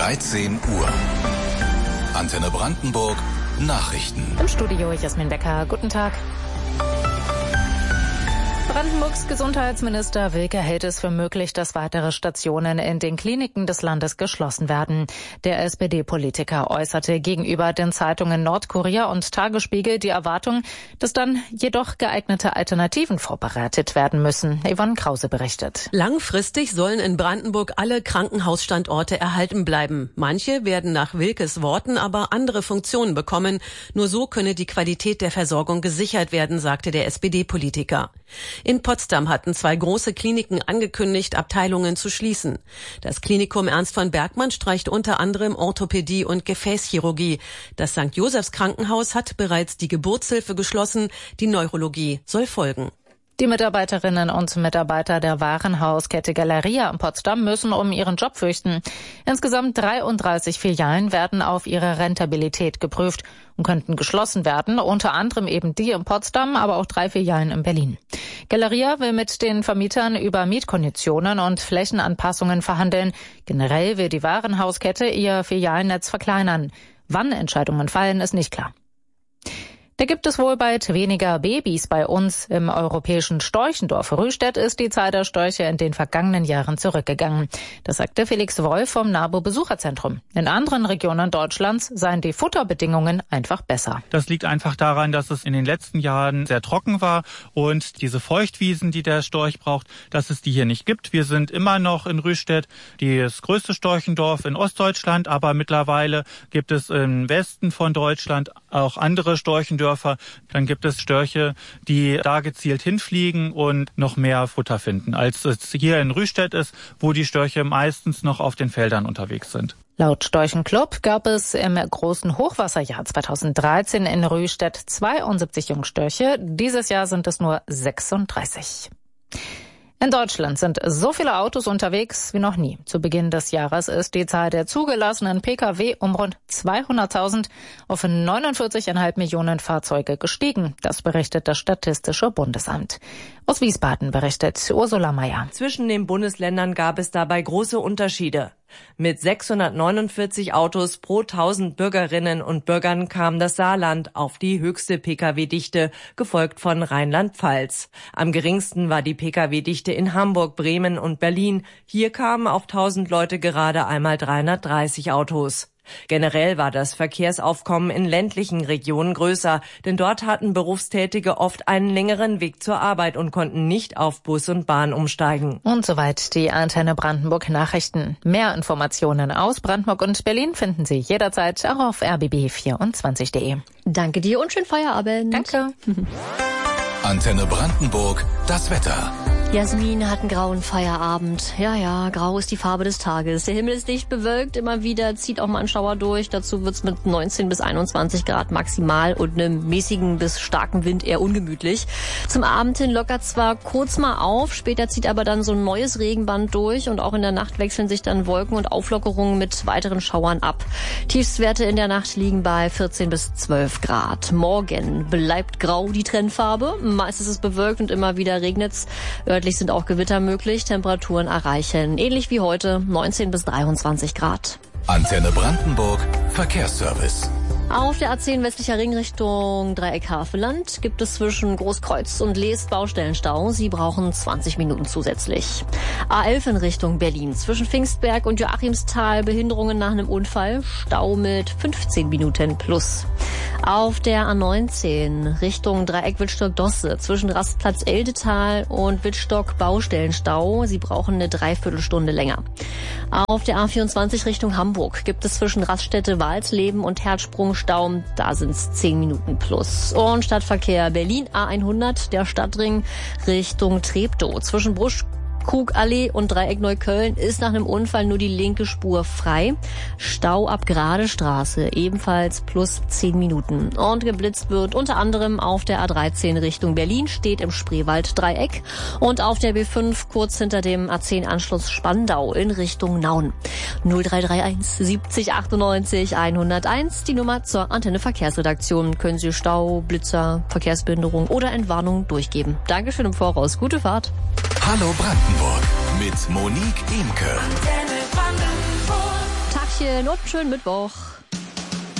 13 Uhr. Antenne Brandenburg, Nachrichten. Im Studio Jasmin Becker. Guten Tag. Brandenburgs Gesundheitsminister Wilke hält es für möglich, dass weitere Stationen in den Kliniken des Landes geschlossen werden. Der SPD-Politiker äußerte gegenüber den Zeitungen Nordkurier und Tagesspiegel die Erwartung, dass dann jedoch geeignete Alternativen vorbereitet werden müssen. Yvonne Krause berichtet. Langfristig sollen in Brandenburg alle Krankenhausstandorte erhalten bleiben. Manche werden nach Wilkes Worten aber andere Funktionen bekommen. Nur so könne die Qualität der Versorgung gesichert werden, sagte der SPD-Politiker. In Potsdam hatten 2 große Kliniken angekündigt, Abteilungen zu schließen. Das Klinikum Ernst von Bergmann streicht unter anderem Orthopädie und Gefäßchirurgie. Das St. Josephs Krankenhaus hat bereits die Geburtshilfe geschlossen. Die Neurologie soll folgen. Die Mitarbeiterinnen und Mitarbeiter der Warenhauskette Galeria in Potsdam müssen um ihren Job fürchten. Insgesamt 33 Filialen werden auf ihre Rentabilität geprüft und könnten geschlossen werden, unter anderem eben die in Potsdam, aber auch 3 Filialen in Berlin. Galeria will mit den Vermietern über Mietkonditionen und Flächenanpassungen verhandeln. Generell will die Warenhauskette ihr Filialennetz verkleinern. Wann Entscheidungen fallen, ist nicht klar. Da gibt es wohl bald weniger Babys bei uns im europäischen Storchendorf. Rüstedt ist die Zahl der Störche in den vergangenen Jahren zurückgegangen. Das sagte Felix Wolf vom NABU Besucherzentrum. In anderen Regionen Deutschlands seien die Futterbedingungen einfach besser. Das liegt einfach daran, dass es in den letzten Jahren sehr trocken war und diese Feuchtwiesen, die der Storch braucht, dass es die hier nicht gibt. Wir sind immer noch in Rüstedt das größte Storchendorf in Ostdeutschland, aber mittlerweile gibt es im Westen von Deutschland auch andere Storchendörfer. Dann gibt es Störche, die da gezielt hinfliegen und noch mehr Futter finden, als es hier in Rüstedt ist, wo die Störche meistens noch auf den Feldern unterwegs sind. Laut Storchenclub gab es im großen Hochwasserjahr 2013 in Rüstedt 72 Jungstörche. Dieses Jahr sind es nur 36. In Deutschland sind so viele Autos unterwegs wie noch nie. Zu Beginn des Jahres ist die Zahl der zugelassenen Pkw um rund 200.000 auf 49,5 Millionen Fahrzeuge gestiegen. Das berichtet das Statistische Bundesamt. Aus Wiesbaden berichtet Ursula Mayer. Zwischen den Bundesländern gab es dabei große Unterschiede. Mit 649 Autos pro 1000 Bürgerinnen und Bürgern kam das Saarland auf die höchste Pkw-Dichte, gefolgt von Rheinland-Pfalz. Am geringsten war die Pkw-Dichte in Hamburg, Bremen und Berlin. Hier kamen auf 1000 Leute gerade einmal 330 Autos. Generell war das Verkehrsaufkommen in ländlichen Regionen größer, denn dort hatten Berufstätige oft einen längeren Weg zur Arbeit und konnten nicht auf Bus und Bahn umsteigen. Und soweit die Antenne Brandenburg Nachrichten. Mehr Informationen aus Brandenburg und Berlin finden Sie jederzeit auch auf rbb24.de. Danke dir und schönen Feierabend. Danke. Antenne Brandenburg, das Wetter. Jasmin hat einen grauen Feierabend. Ja, grau ist die Farbe des Tages. Der Himmel ist dicht bewölkt, immer wieder zieht auch mal ein Schauer durch. Dazu wird's mit 19 bis 21 Grad maximal und einem mäßigen bis starken Wind eher ungemütlich. Zum Abend hin lockert zwar kurz mal auf, später zieht aber dann so ein neues Regenband durch und auch in der Nacht wechseln sich dann Wolken und Auflockerungen mit weiteren Schauern ab. Tiefstwerte in der Nacht liegen bei 14 bis 12 Grad. Morgen bleibt grau die Trendfarbe. Meist ist es bewölkt und immer wieder regnet's. Örtlich sind auch Gewitter möglich. Temperaturen erreichen, ähnlich wie heute, 19 bis 23 Grad. Antenne Brandenburg, Verkehrsservice. Auf der A10 westlicher Ring Richtung Dreieck Havelland gibt es zwischen Großkreuz und Leest Baustellenstau. Sie brauchen 20 Minuten zusätzlich. A11 in Richtung Berlin. Zwischen Pfingstberg und Joachimsthal Behinderungen nach einem Unfall. Stau mit 15 Minuten plus. Auf der A19 Richtung Dreieck Wittstock-Dosse. Zwischen Rastplatz Eldetal und Wittstock Baustellenstau. Sie brauchen eine Dreiviertelstunde länger. Auf der A24 Richtung Hamburg gibt es zwischen Raststätte Walsleben und Herzsprung Stau. Da sind es 10 Minuten plus. Und Stadtverkehr Berlin A100, der Stadtring Richtung Treptow. Zwischen Krugallee und Dreieck Neukölln ist nach einem Unfall nur die linke Spur frei. Stau ab Gradestraße, ebenfalls plus 10 Minuten. Und geblitzt wird unter anderem auf der A13 Richtung Berlin, steht im Spreewald-Dreieck. Und auf der B5 kurz hinter dem A10-Anschluss Spandau in Richtung Nauen. 0331 70 98 101, die Nummer zur Antenne Verkehrsredaktion. Können Sie Stau, Blitzer, Verkehrsbehinderung oder Entwarnung durchgeben. Dankeschön im Voraus. Gute Fahrt. Hallo Brandenburg mit Monique Imke. München und einen schönen Mittwoch.